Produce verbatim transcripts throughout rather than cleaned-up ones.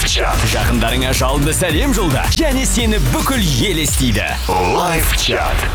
Лайфчат. Жақындарыңа жалынды сәлем жолда және сені бүкіл ел естиді. Лайфчат.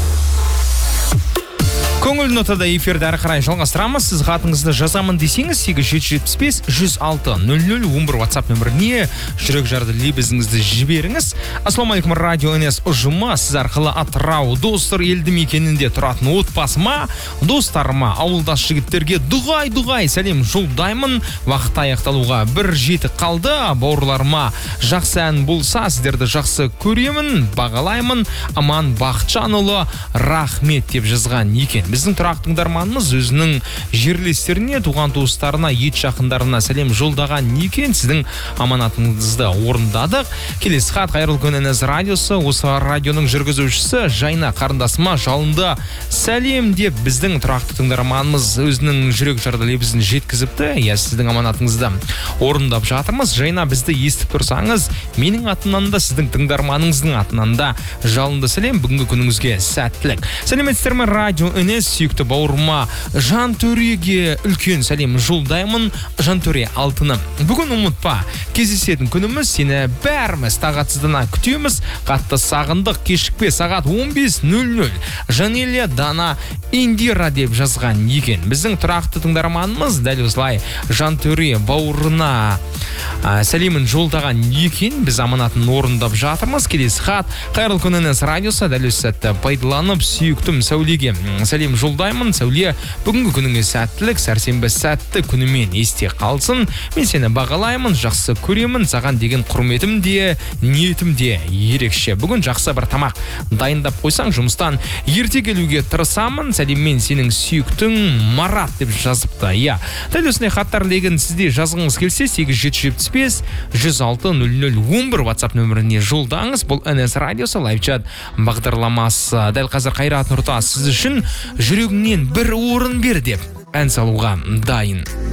Көңіл нотада эфирді әрі қарай жалғастырамыз. Сіз хатыңызды жазамын десеңіз сегіз жүз жетпіс бес жүз алты нөл нөл он бір WhatsApp нөміріне жүрек жарды лебізіңізді жіберіңіз. Ассалаумағалейкум, радио НС ұжымы. Сіз арқылы Атырау достар елді мекенінде тұратын отбасыма, достарыма, ауылдас жігіттерге дұғай-дұғай сәлем жолдаймын. Уақыт аяқталуға бір жеті қалды. Бауырларыма жақсы ән болса, сіздерді жақсы көремін, бағалаймын. Аман Бақытжанұлы рахмет деп жазған екен. Біздің тұрақты тыңдарманымыз өзінің жерлестеріне, туған туыстарына, ет жақындарына сәлем жолдаған екен. Сіздің аманатыңызды орындадық. Келесі хат: қайырлы күн НС радиосы, осы радионың жүргізушісі Жайна қарындасыма жалынды сәлем деп біздің тұрақты тыңдарманымыз өзінің жүрек жарды лебізін жеткізіпті. Я сіздің аманатыңызды орындап жатырмыз. Жайна, бізді естіп тұрсаңыз, менің атымнан да, сіздің тыңдарманыңыздың атынан да жалынды сәлем. Бүгінгі күніңізге сәттілік. Сәлеметсіздер ме, радио НС сүйікті бауырыма Жантөреге үлкен сәлем жолдаймын. Жантөре алтыным, бүгін ұмытпа, кездесетін күніміз, сені бәріміз тағатсыздана күтеміз. Қатты сағындық, кешікпе, сағат он бес нөл нөл. Жанелия Дана Индира деп жазған екен. Біздің тұрақты тыңдарманымыз дәл осылай Жантөре бауырына ә, сәлемін жолдаған екен. Біз аманатын орындап жатырмыз. Келесі хат: қайырлы күн НС радиосы, дәл осы сәтті пайдаланып сүйіктім Сәулеге сәлем жолдаймын. Сәуле, бүгінгі күніңе сәттілік, сәрсенбі сәтті күнімен есте қалсын. Мен сені бағалаймын, жақсы көремін. Саған деген құрметім де, ниетім де ерекше. Бүгін жақсы бір тамақ дайындап қойсаң, жұмыстан ерте келуге тырысамын. Сәлеммен сенің сүйіктің Марат деп жазыпты. Я, дәл осындай хаттар легін сізде жазғыңыз келсе, сегіз жүз жетпіс бес жүз алты нөл нөл он бір WhatsApp нөміріне жолдаңыз. Бұл НС радиосы лайфчат бағдарламасы. Дәл қазір Қайрат Нұртас сіз үшін жүрегіңнен бір орын бер деп ән салуға дайын.